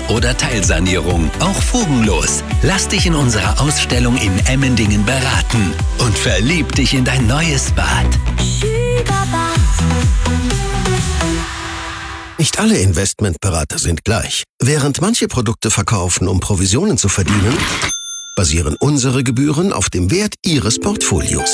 oder Teilsanierung, auch fugenlos. Lass dich in unserer Ausstellung in Emmendingen beraten und verlieb dich in dein neues Bad. Nicht alle Investmentberater sind gleich. Während manche Produkte verkaufen, um Provisionen zu verdienen, basieren unsere Gebühren auf dem Wert Ihres Portfolios.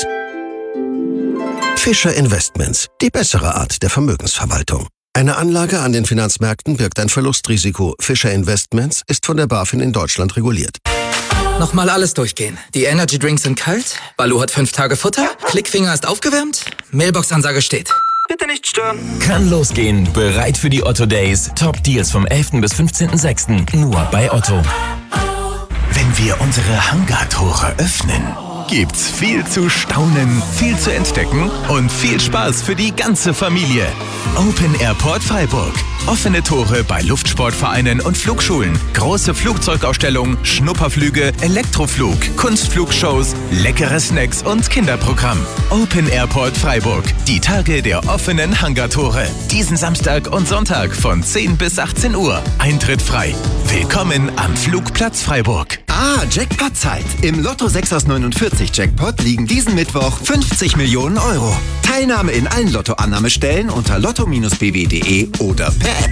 Fischer Investments, die bessere Art der Vermögensverwaltung. Eine Anlage an den Finanzmärkten birgt ein Verlustrisiko. Fischer Investments ist von der BaFin in Deutschland reguliert. Nochmal alles durchgehen. Die Energy Drinks sind kalt, Baloo hat 5 Tage Futter, Klickfinger ist aufgewärmt, Mailbox-Ansage steht. Bitte nicht stören. Kann losgehen. Bereit für die Otto Days. Top Deals vom 11. bis 15.06. Nur bei Otto. Wenn wir unsere Hangartore öffnen, gibt's viel zu staunen, viel zu entdecken und viel Spaß für die ganze Familie. Open Airport Freiburg. Offene Tore bei Luftsportvereinen und Flugschulen. Große Flugzeugausstellung, Schnupperflüge, Elektroflug, Kunstflugshows, leckere Snacks und Kinderprogramm. Open Airport Freiburg. Die Tage der offenen Hangartore. Diesen Samstag und Sonntag von 10 bis 18 Uhr. Eintritt frei. Willkommen am Flugplatz Freiburg. Jackpot-Zeit. Im Lotto 6 aus 49 Jackpot liegen diesen Mittwoch 50 Millionen Euro. Teilnahme in allen Lottoannahmestellen unter lotto-bw.de oder per App.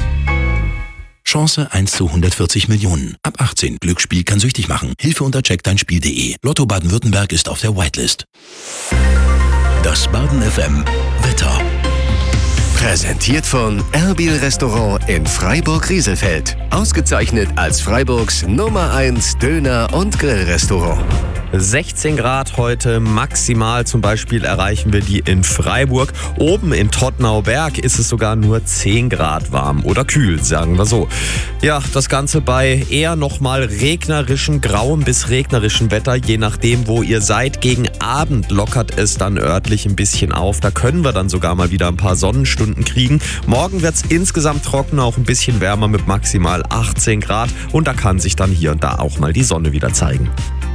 Chance 1 zu 140 Millionen. Ab 18. Glücksspiel kann süchtig machen. Hilfe unter checkdeinspiel.de. Lotto Baden-Württemberg ist auf der Whitelist. Das Baden FM Wetter. Präsentiert von Erbil Restaurant in Freiburg-Rieselfeld. Ausgezeichnet als Freiburgs Nummer 1 Döner- und Grillrestaurant. 16 Grad heute maximal, zum Beispiel erreichen wir die in Freiburg. Oben in Todtnauberg ist es sogar nur 10 Grad warm oder kühl, sagen wir so. Ja, das Ganze bei eher nochmal regnerischem, grauem bis regnerischem Wetter, je nachdem wo ihr seid. Gegen Abend lockert es dann örtlich ein bisschen auf, da können wir dann sogar mal wieder ein paar Sonnenstunden kriegen. Morgen wird es insgesamt trockener, auch ein bisschen wärmer mit maximal 18 Grad und da kann sich dann hier und da auch mal die Sonne wieder zeigen.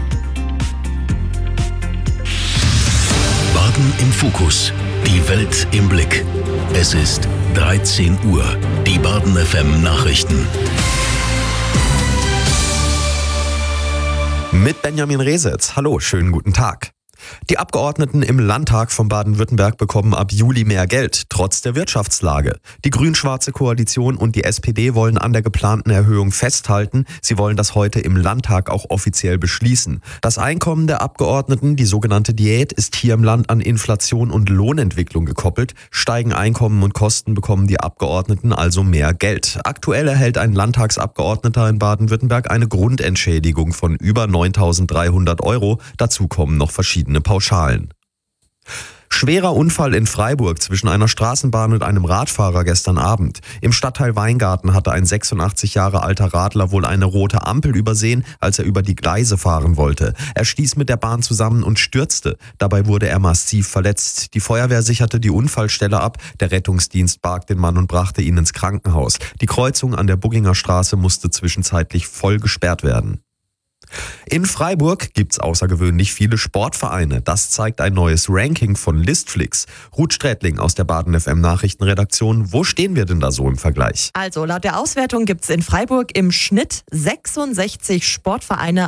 Baden im Fokus. Die Welt im Blick. Es ist 13 Uhr. Die Baden FM Nachrichten. Mit Benjamin Resetz. Hallo, schönen guten Tag. Die Abgeordneten im Landtag von Baden-Württemberg bekommen ab Juli mehr Geld, trotz der Wirtschaftslage. Die grün-schwarze Koalition und die SPD wollen an der geplanten Erhöhung festhalten. Sie wollen das heute im Landtag auch offiziell beschließen. Das Einkommen der Abgeordneten, die sogenannte Diät, ist hier im Land an Inflation und Lohnentwicklung gekoppelt. Steigen Einkommen und Kosten, bekommen die Abgeordneten also mehr Geld. Aktuell erhält ein Landtagsabgeordneter in Baden-Württemberg eine Grundentschädigung von über 9.300 €. Dazu kommen noch verschiedene Pauschalen. Schwerer Unfall in Freiburg zwischen einer Straßenbahn und einem Radfahrer gestern Abend. Im Stadtteil Weingarten hatte ein 86 Jahre alter Radler wohl eine rote Ampel übersehen, als er über die Gleise fahren wollte. Er stieß mit der Bahn zusammen und stürzte. Dabei wurde er massiv verletzt. Die Feuerwehr sicherte die Unfallstelle ab. Der Rettungsdienst barg den Mann und brachte ihn ins Krankenhaus. Die Kreuzung an der Bugginger Straße musste zwischenzeitlich voll gesperrt werden. In Freiburg gibt's außergewöhnlich viele Sportvereine. Das zeigt ein neues Ranking von Listflix. Ruth Strätling aus der Baden FM Nachrichtenredaktion. Wo stehen wir denn da so im Vergleich? Also laut der Auswertung gibt's in Freiburg im Schnitt 66 Sportvereine